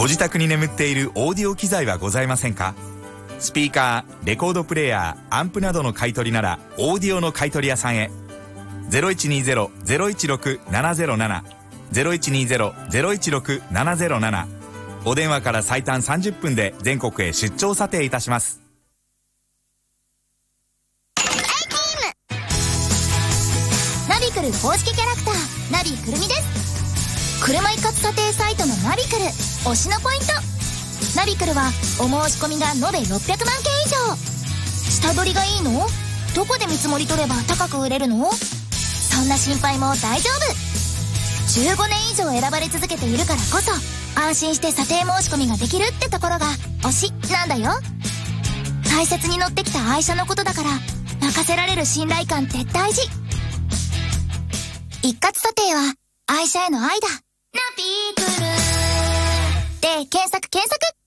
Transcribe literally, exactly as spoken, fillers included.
自宅に眠っているオーディオ機材はございませんか？スピーカー、レコードプレーヤー、アンプなどの買い取りならオーディオの買い取り屋さんへ。 ゼロいちにゼロ ゼロいちろく ななゼロなな ゼロいちにゼロ ゼロいちろく ななゼロなな。お電話から最短さんじゅっぷんで全国へ出張査定いたします。 ナビクル公式キャラクターナビくるみです。車一括査定サイトのナビクル推しのポイント。ナビクルはお申し込みが延べろっぴゃくまんけん以上。下取りがいいの？どこで見積もり取れば高く売れるの？そんな心配も大丈夫。じゅうごねん以上選ばれ続けているからこそ安心して査定申し込みができるってところが推しなんだよ。大切に乗ってきた愛車のことだから任せられる信頼感って大事。一括査定は愛車への愛だ。ナビクルで検索検索。